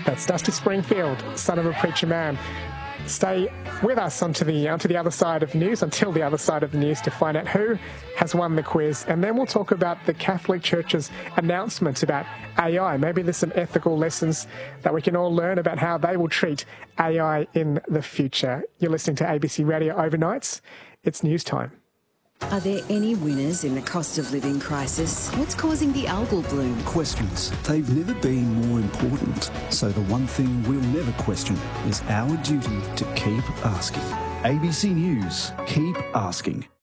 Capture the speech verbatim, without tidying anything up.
That's Dusty Springfield, son of a preacher man. Stay with us onto the onto the other side of news, until the other side of the news, to find out who has won the quiz. And then we'll talk about the Catholic Church's announcement about A I. Maybe there's some ethical lessons that we can all learn about how they will treat A I in the future. You're listening to A B C Radio Overnights. It's news time. Are there any winners in the cost of living crisis? What's causing the algal bloom? Questions. They've never been more important. So the one thing we'll never question is our duty to keep asking. A B C News. Keep asking.